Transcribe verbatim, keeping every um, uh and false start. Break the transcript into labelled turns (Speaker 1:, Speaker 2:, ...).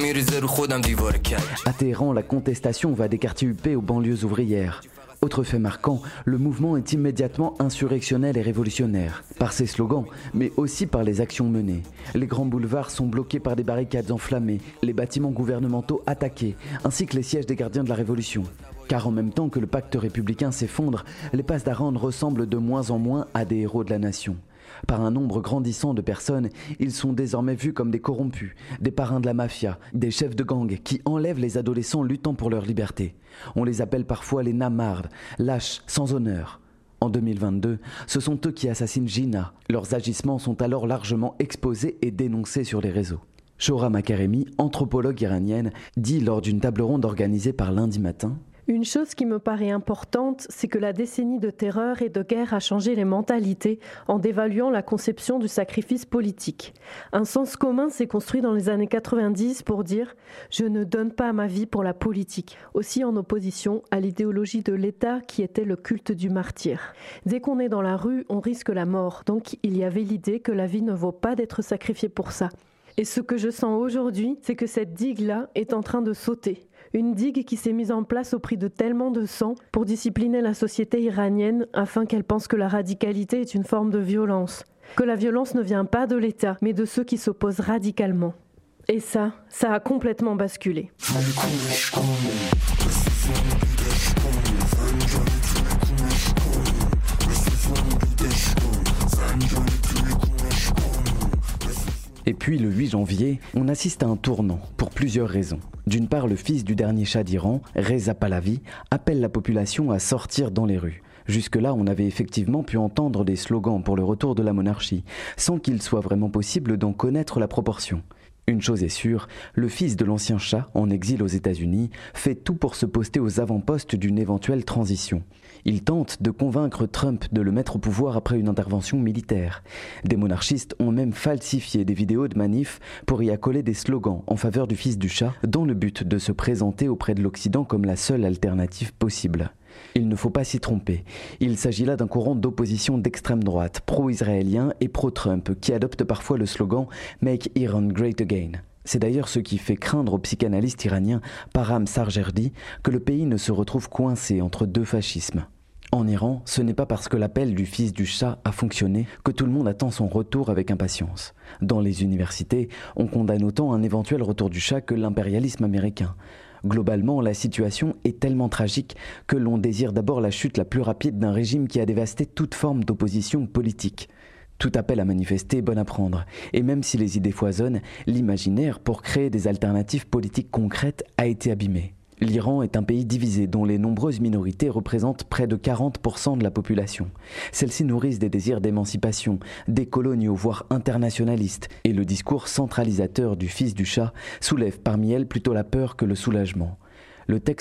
Speaker 1: À Téhéran, la contestation va des quartiers huppés aux banlieues ouvrières. Autre fait marquant, le mouvement est immédiatement insurrectionnel et révolutionnaire, par ses slogans, mais aussi par les actions menées. Les grands boulevards sont bloqués par des barricades enflammées, les bâtiments gouvernementaux attaqués, ainsi que les sièges des gardiens de la Révolution. Car en même temps que le pacte républicain s'effondre, les Pasdaran ressemblent de moins en moins à des héros de la nation. Par un nombre grandissant de personnes, ils sont désormais vus comme des corrompus, des parrains de la mafia, des chefs de gang qui enlèvent les adolescents luttant pour leur liberté. On les appelle parfois les namards, lâches, sans honneur. En deux mille vingt-deux, ce sont eux qui assassinent Gina. Leurs agissements sont alors largement exposés et dénoncés sur les réseaux. Shohra Makaremi, anthropologue iranienne, dit lors d'une table ronde organisée par Lundi Matin:
Speaker 2: Une chose qui me paraît importante, c'est que la décennie de terreur et de guerre a changé les mentalités en dévaluant la conception du sacrifice politique. Un sens commun s'est construit dans les années quatre-vingt-dix pour dire « je ne donne pas ma vie pour la politique », aussi en opposition à l'idéologie de l'État qui était le culte du martyr. Dès qu'on est dans la rue, on risque la mort, donc il y avait l'idée que la vie ne vaut pas d'être sacrifiée pour ça. Et ce que je sens aujourd'hui, c'est que cette digue-là est en train de sauter. Une digue qui s'est mise en place au prix de tellement de sang pour discipliner la société iranienne afin qu'elle pense que la radicalité est une forme de violence. Que la violence ne vient pas de l'État, mais de ceux qui s'opposent radicalement. Et ça, ça a complètement basculé.
Speaker 1: Et puis le huit janvier, on assiste à un tournant, pour plusieurs raisons. D'une part, le fils du dernier Shah d'Iran, Reza Pahlavi, appelle la population à sortir dans les rues. Jusque-là, on avait effectivement pu entendre des slogans pour le retour de la monarchie, sans qu'il soit vraiment possible d'en connaître la proportion. Une chose est sûre, le fils de l'ancien Shah, en exil aux États-Unis, fait tout pour se poster aux avant-postes d'une éventuelle transition. Il tente de convaincre Trump de le mettre au pouvoir après une intervention militaire. Des monarchistes ont même falsifié des vidéos de manifs pour y accoler des slogans en faveur du fils du Shah, dans le but de se présenter auprès de l'Occident comme la seule alternative possible. Il ne faut pas s'y tromper. Il s'agit là d'un courant d'opposition d'extrême droite, pro-israélien et pro-Trump, qui adopte parfois le slogan « Make Iran Great Again ». C'est d'ailleurs ce qui fait craindre au psychanalyste iranien Param Sargerdi que le pays ne se retrouve coincé entre deux fascismes. En Iran, ce n'est pas parce que l'appel du fils du Shah a fonctionné que tout le monde attend son retour avec impatience. Dans les universités, on condamne autant un éventuel retour du Shah que l'impérialisme américain. Globalement, la situation est tellement tragique que l'on désire d'abord la chute la plus rapide d'un régime qui a dévasté toute forme d'opposition politique. Tout appel à manifester est bon à prendre, et même si les idées foisonnent, l'imaginaire pour créer des alternatives politiques concrètes a été abîmé. L'Iran est un pays divisé dont les nombreuses minorités représentent près de quarante pour cent de la population. Celles-ci nourrissent des désirs d'émancipation, des coloniaux voire internationalistes, et le discours centralisateur du fils du Shah soulève parmi elles plutôt la peur que le soulagement. Le texte